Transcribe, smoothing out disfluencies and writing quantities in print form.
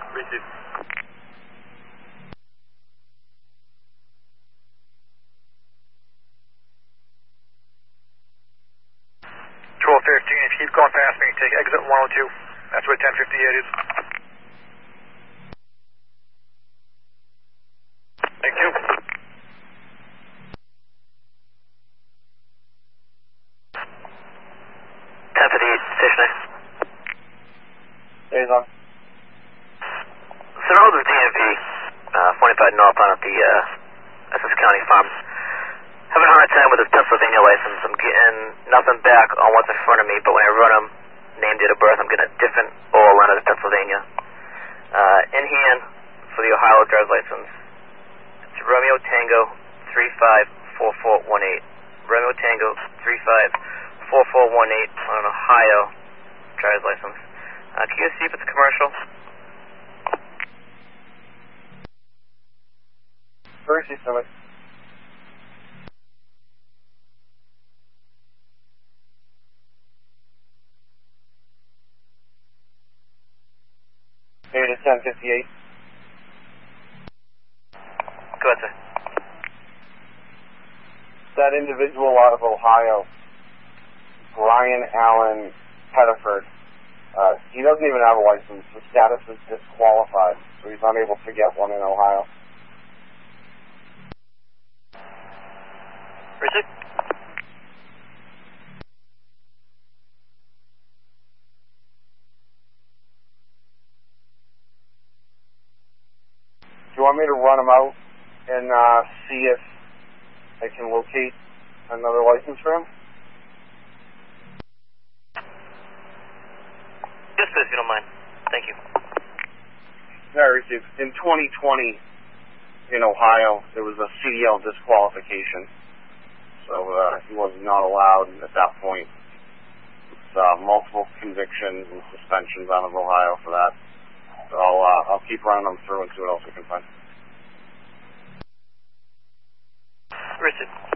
Receive. 1215, if you keep going past me, take exit 102. That's where 1058 is. Thank you. Stationary. Days on. Sonora with DMV, 45 northbound at the Essex County Farms. Having a hard time with this Pennsylvania license. I'm getting nothing back on what's in front of me, but when I run them, name, date of birth, I'm getting a different OL line of the Pennsylvania. In hand for the Ohio driver's license, it's Romeo Tango 354418. Romeo Tango 354418 on an Ohio driver's license. Can you see if it's commercial? Very systemic. Here it is 1058. Go ahead, sir. That individual out of Ohio, Brian Allen Pettiford, he doesn't even have a license. His status is disqualified, so he's unable to get one in Ohio. Richard? Do you want me to run them out and see if I can locate another license for him? Yes, please, if you don't mind. Thank you. Very received. In 2020, in Ohio, there was a CDL disqualification, so he was not allowed at that point. It's multiple convictions and suspensions out of Ohio for that. So I'll keep running them through and see what else we can find. Richard.